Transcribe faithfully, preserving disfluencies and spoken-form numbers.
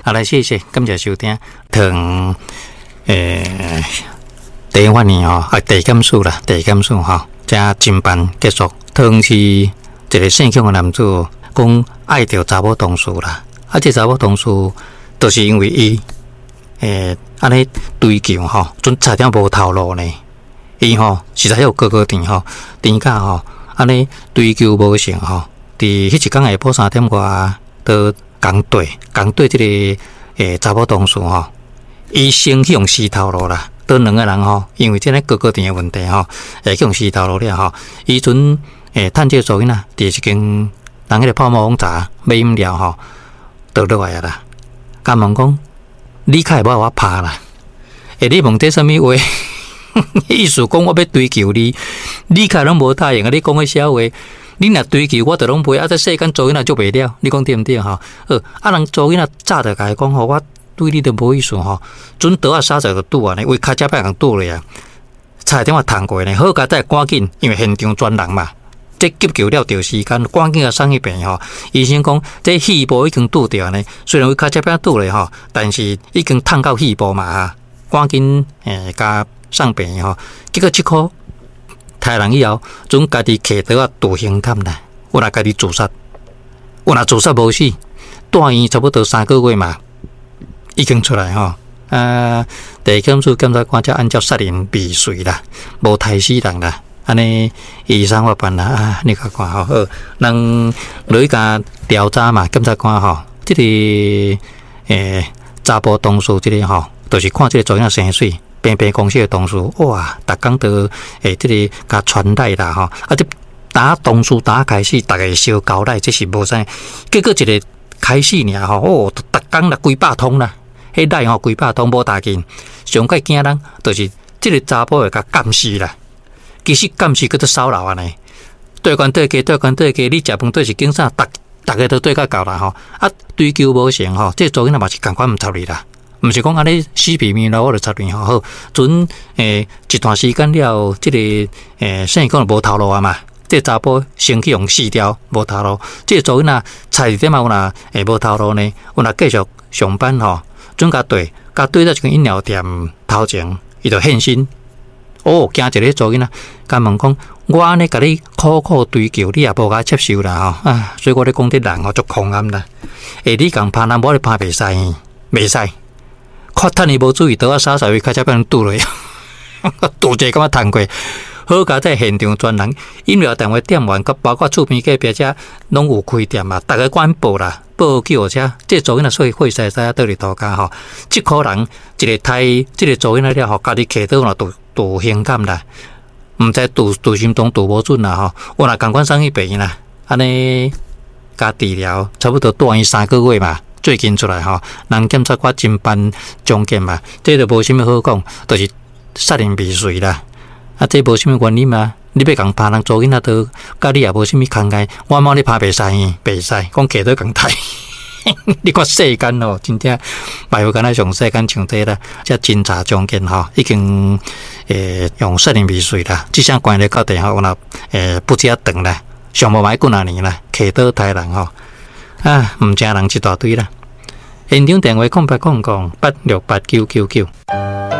好来，谢谢，感谢收听。thường诶，第一反应吼，啊，第感受啦，第感受吼，加进班结束。thường是一个姓姜的男子讲爱着查某同事啦，啊，这查某同事都是因为伊诶安尼追求吼，准差点无头路呢。伊吼实在有哥哥甜吼，甜甲吼安尼追求无成吼。伫迄一天下晡三点外，都共对共对即、这个诶查某同事吼，伊先去用死头路啦。都两个人吼，因为即个哥哥甜的问题吼，会去用死头路了吼。伊阵诶趁这做囡仔，伫一间人迄个泡沫红茶买饮料吼，倒落来啊啦。甲问讲，你较会无我拍啦？诶，你问这什么话？意思讲我要追求你，你较拢无答应啊！你讲个啥话？你若追求我，就拢陪。啊，这世间做囡仔做袂了，你讲对毋对吼？呃，啊，人做囡仔早就甲伊讲吼，我对你都无意思吼。准倒啊三十就拄啊呢，为卡车摆共倒咧啊，差点我通过呢。好佳再赶紧，因为现场专人嘛，这急救了着时间，赶紧啊送去病吼。医生讲，这肺部已经拄着呢，虽然为卡车摆倒咧吼，但是已经烫到肺部嘛哈，赶紧诶甲送病吼。结果即颗。杀人以后，准家己摕刀啊渡刑砍啦，我若家己自杀，我若自杀无死，住院差不多三个月嘛，已经出来吼。啊，第一检处检察官才按照杀人未遂啦，无杀死人啦，安尼医生法办啦啊，你看看吼，好，人落去甲调查嘛，检察官吼，即、這个诶查甫同事即、這个吼，就是看即个做囝生水。平平公司的同事，哇，逐工都诶，即、這个甲传来啦吼，啊，这打同事打开始，逐个小交代，这是无啥。结果一个开始尔吼，哦，逐工啦几百通啦，迄来吼几百通无大紧。上界惊人，就是即个查甫会甲监视啦。其实监视叫做骚扰安尼，对关对家，对关对家，你食饭对是警察，逐逐个都对甲够啦吼。啊，追求无成吼，这做囡仔嘛是共款毋插你啦。毋是讲安尼死皮面咯，我就插你吼好。准诶一段时间了，即、這个诶生意讲无头路啊嘛。这查甫先去用死掉无头路，这做囡仔差一点嘛，有若诶无头路呢，有若继续上班吼，准甲对，甲对到一间饮料店头前，伊就现身。哦，惊一个做囡仔，甲问讲，我安尼甲你苦苦追求，你也无甲接受啦吼啊！所以我咧讲，啲人吼足狂暗啦。诶，你共拍人，无你拍袂使，袂使。确趁伊无注意，倒啊傻傻位开车被人堵落，堵者感觉通过。好佳在现场专人，饮料店的店员，佮包括厝边隔壁遮，拢有开店嘛，逐个管报啦，报叫遮，这做囡仔所以会使使啊，倒里涂骹吼。即可人一个太，即个做囡仔了吼，家己摕倒若堵堵刑感啦，毋知堵堵心中堵无准啦吼。我若共款送去病院啦，安尼加治疗，差不多住院三个月嘛。最近出来吼，人检察官侦办中检嘛，这都无啥物好讲，就是杀人未遂啦。啊，这无啥物原因嘛？你要共拍人做囡仔都，甲你也无啥物空间。我猫你拍袂使，袂使，讲摕倒共刣。你看世间哦，真正歹有敢若上世间像这啦，这侦查中检吼，已经诶用杀人未遂啦。即项关咧到底吼，若诶不只长啦，上无买几啊年啦，摕倒刣人吼。啊，毋惊人一大堆啦！现场电话空八空空八六八九九九。